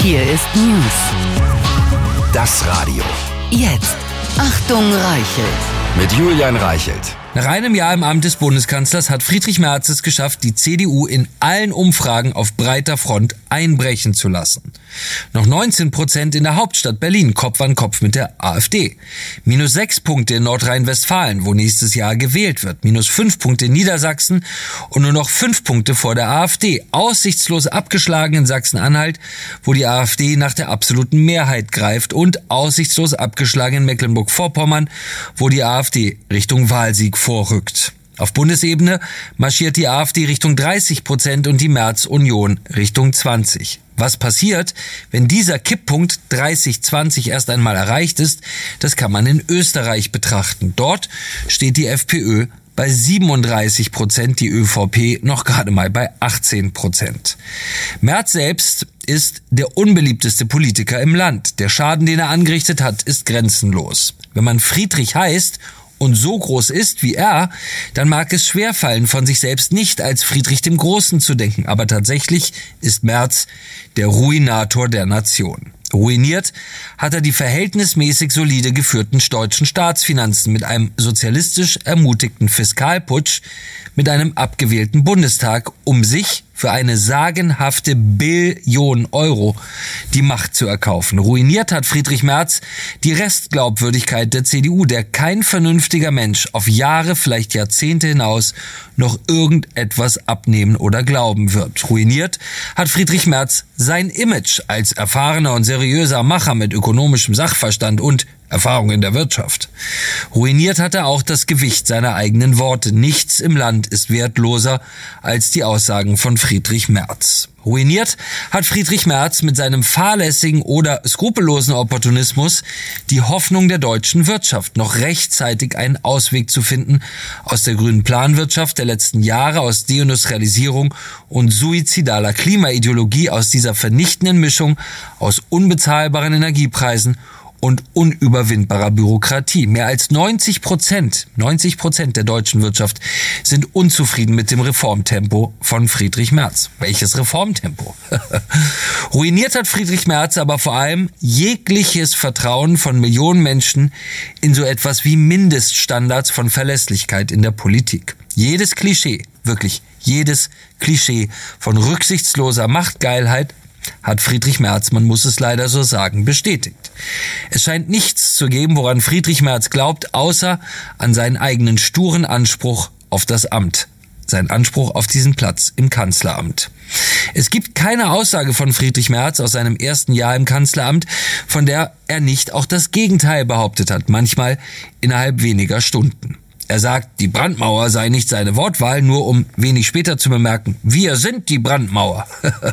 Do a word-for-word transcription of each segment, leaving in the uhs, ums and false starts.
Hier ist News. Das Radio. Jetzt. Achtung, Reichelt. Mit Julian Reichelt. Nach einem Jahr im Amt des Bundeskanzlers hat Friedrich Merz es geschafft, die C D U in allen Umfragen auf breiter Front einbrechen zu lassen. Noch neunzehn Prozent in der Hauptstadt Berlin, Kopf an Kopf mit der AfD. Minus sechs Punkte in Nordrhein-Westfalen, wo nächstes Jahr gewählt wird. Minus fünf Punkte in Niedersachsen und nur noch fünf Punkte vor der AfD. Aussichtslos abgeschlagen in Sachsen-Anhalt, wo die AfD nach der absoluten Mehrheit greift. Und aussichtslos abgeschlagen in Mecklenburg-Vorpommern, wo die AfD Richtung Wahlsieg vorrückt. Auf Bundesebene marschiert die AfD Richtung dreißig Prozent und die Merz-Union Richtung zwanzig. Was passiert, wenn dieser Kipppunkt dreißig zwanzig erst einmal erreicht ist, das kann man in Österreich betrachten. Dort steht die FPÖ bei siebenunddreißig Prozent, die ÖVP noch gerade mal bei achtzehn Prozent. Merz selbst ist der unbeliebteste Politiker im Land. Der Schaden, den er angerichtet hat, ist grenzenlos. Wenn man Friedrich heißt und so groß ist wie er, dann mag es schwerfallen, von sich selbst nicht als Friedrich dem Großen zu denken. Aber tatsächlich ist Merz der Ruinator der Nation. Ruiniert hat er die verhältnismäßig solide geführten deutschen Staatsfinanzen mit einem sozialistisch ermutigten Fiskalputsch, mit einem abgewählten Bundestag, um sich für eine sagenhafte Billion Euro die Macht zu erkaufen. Ruiniert hat Friedrich Merz die Restglaubwürdigkeit der C D U, der kein vernünftiger Mensch auf Jahre, vielleicht Jahrzehnte hinaus noch irgendetwas abnehmen oder glauben wird. Ruiniert hat Friedrich Merz sein Image als erfahrener und seriöser Macher mit ökonomischem Sachverstand und Erfahrung in der Wirtschaft. Ruiniert hat er auch das Gewicht seiner eigenen Worte. Nichts im Land ist wertloser als die Aussagen von Friedrich Merz. Ruiniert hat Friedrich Merz mit seinem fahrlässigen oder skrupellosen Opportunismus die Hoffnung der deutschen Wirtschaft, noch rechtzeitig einen Ausweg zu finden aus der grünen Planwirtschaft der letzten Jahre, aus Deindustrialisierung und suizidaler Klimaideologie, aus dieser vernichtenden Mischung aus unbezahlbaren Energiepreisen und unüberwindbarer Bürokratie. Mehr als neunzig Prozent, neunzig Prozent der deutschen Wirtschaft sind unzufrieden mit dem Reformtempo von Friedrich Merz. Welches Reformtempo? Ruiniert hat Friedrich Merz aber vor allem jegliches Vertrauen von Millionen Menschen in so etwas wie Mindeststandards von Verlässlichkeit in der Politik. Jedes Klischee, wirklich jedes Klischee von rücksichtsloser Machtgeilheit hat Friedrich Merz, man muss es leider so sagen, bestätigt. Es scheint nichts zu geben, woran Friedrich Merz glaubt, außer an seinen eigenen sturen Anspruch auf das Amt, seinen Anspruch auf diesen Platz im Kanzleramt. Es gibt keine Aussage von Friedrich Merz aus seinem ersten Jahr im Kanzleramt, von der er nicht auch das Gegenteil behauptet hat, manchmal innerhalb weniger Stunden. Er sagt, die Brandmauer sei nicht seine Wortwahl, nur um wenig später zu bemerken, wir sind die Brandmauer.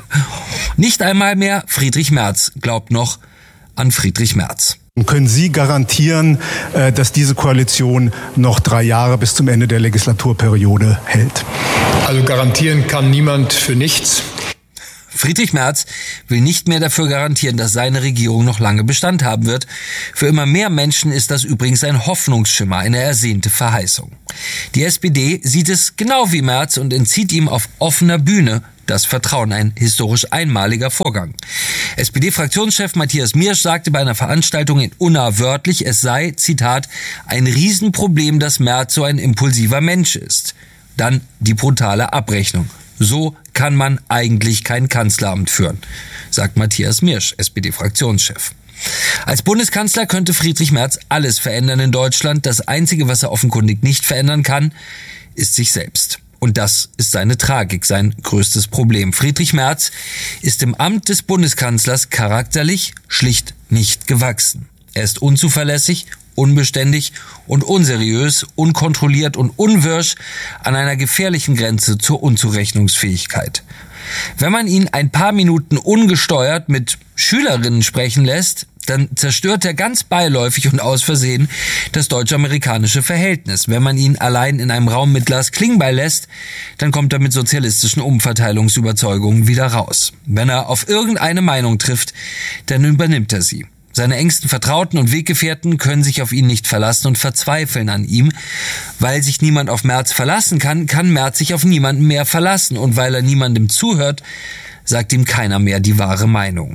Nicht einmal mehr Friedrich Merz glaubt noch an Friedrich Merz. Können Sie garantieren, dass diese Koalition noch drei Jahre bis zum Ende der Legislaturperiode hält? Also garantieren kann niemand für nichts. Friedrich Merz will nicht mehr dafür garantieren, dass seine Regierung noch lange Bestand haben wird. Für immer mehr Menschen ist das übrigens ein Hoffnungsschimmer, eine ersehnte Verheißung. Die S P D sieht es genau wie Merz und entzieht ihm auf offener Bühne das Vertrauen, ein historisch einmaliger Vorgang. S P D-Fraktionschef Matthias Miersch sagte bei einer Veranstaltung in Unna wörtlich, es sei, Zitat, ein Riesenproblem, dass Merz so ein impulsiver Mensch ist. Dann die brutale Abrechnung. So kann man eigentlich kein Kanzleramt führen, sagt Matthias Miersch, S P D-Fraktionschef. Als Bundeskanzler könnte Friedrich Merz alles verändern in Deutschland. Das Einzige, was er offenkundig nicht verändern kann, ist sich selbst. Und das ist seine Tragik, sein größtes Problem. Friedrich Merz ist im Amt des Bundeskanzlers charakterlich schlicht nicht gewachsen. Er ist unzuverlässig, unbeständig und unseriös, unkontrolliert und unwirsch an einer gefährlichen Grenze zur Unzurechnungsfähigkeit. Wenn man ihn ein paar Minuten ungesteuert mit Schülerinnen sprechen lässt, dann zerstört er ganz beiläufig und aus Versehen das deutsch-amerikanische Verhältnis. Wenn man ihn allein in einem Raum mit Lars Klingbeil lässt, dann kommt er mit sozialistischen Umverteilungsüberzeugungen wieder raus. Wenn er auf irgendeine Meinung trifft, dann übernimmt er sie. Seine engsten Vertrauten und Weggefährten können sich auf ihn nicht verlassen und verzweifeln an ihm. Weil sich niemand auf Merz verlassen kann, kann Merz sich auf niemanden mehr verlassen. Und weil er niemandem zuhört, sagt ihm keiner mehr die wahre Meinung.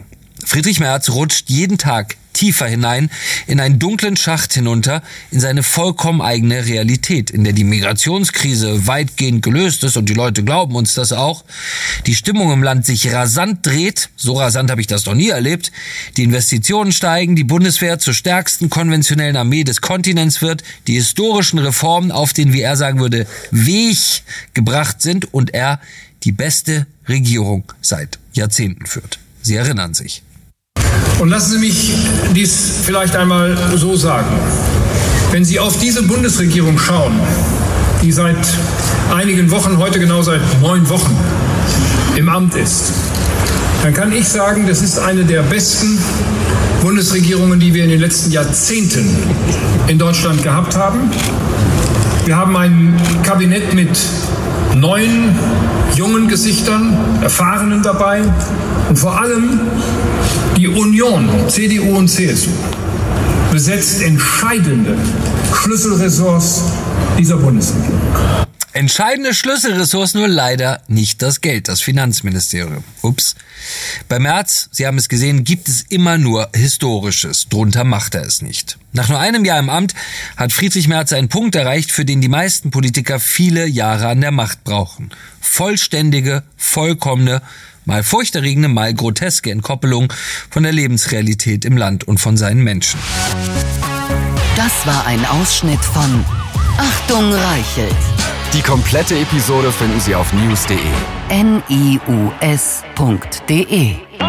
Friedrich Merz rutscht jeden Tag tiefer hinein, in einen dunklen Schacht hinunter, in seine vollkommen eigene Realität, in der die Migrationskrise weitgehend gelöst ist und die Leute glauben uns das auch, die Stimmung im Land sich rasant dreht, so rasant habe ich das noch nie erlebt, die Investitionen steigen, die Bundeswehr zur stärksten konventionellen Armee des Kontinents wird, die historischen Reformen auf den, wie er sagen würde, Weg gebracht sind und er die beste Regierung seit Jahrzehnten führt. Sie erinnern sich. Und lassen Sie mich dies vielleicht einmal so sagen. Wenn Sie auf diese Bundesregierung schauen, die seit einigen Wochen, heute genau seit neun Wochen im Amt ist, dann kann ich sagen, das ist eine der besten Bundesregierungen, die wir in den letzten Jahrzehnten in Deutschland gehabt haben. Wir haben ein Kabinett mit neuen, jungen Gesichtern, Erfahrenen dabei und vor allem die Union, C D U und C S U, besetzt entscheidende Schlüsselressorts dieser Bundesregierung. Entscheidende Schlüsselressource, nur leider nicht das Geld, das Finanzministerium. Ups. Bei Merz, Sie haben es gesehen, gibt es immer nur Historisches. Drunter macht er es nicht. Nach nur einem Jahr im Amt hat Friedrich Merz einen Punkt erreicht, für den die meisten Politiker viele Jahre an der Macht brauchen. Vollständige, vollkommene, mal furchterregende, mal groteske Entkoppelung von der Lebensrealität im Land und von seinen Menschen. Das war ein Ausschnitt von Achtung Reichelt. Die komplette Episode finden Sie auf news punkt de. N I U S punkt de